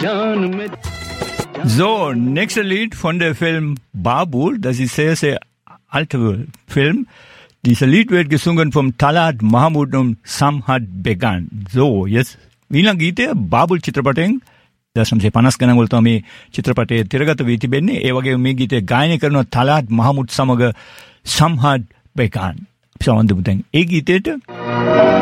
So, nächster Lied von der Film Babul. Das ist sehr, sehr alter Film. Dieser Lied wird gesungen vom Talat Mahmud und Samhat Began. So, jetzt, wie lange geht der? Babul चित्रपटें 1950 ගණන් වල තමයි චිත්‍රපටයේ තිරගත වී තිබෙන්නේ. ඒ වගේම මේ ගීතය ගායනා කරන තලාත් මහමුද් සමග සම්හද් බෙගාන්. සමන්දුතෙන් ඒ ගීතයට